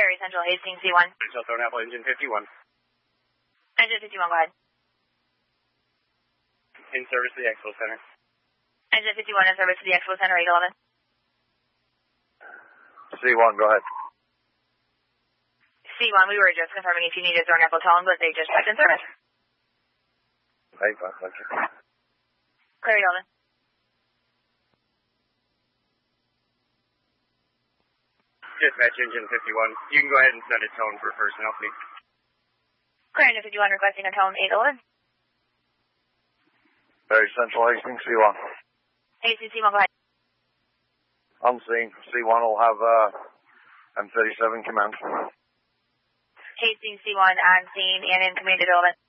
Very Central, Hastings C1. Central Thornapple, engine 51. Engine 51, go ahead. In service to the Expo Center. Engine 51 in service to the Expo Center, 811. C1, go ahead. C1, we were just confirming if you needed Thornapple towing, but they just checked in service. Hey, thank you. Clear, 811. Dispatch engine 51. You can go ahead and send a tone for personnel, please. Clear, engine 51 requesting a tone 811. Very Central, Hastings C1. Hastings C1, go ahead. On scene. C1 will have M37 command. Hastings C1 on scene and in command development.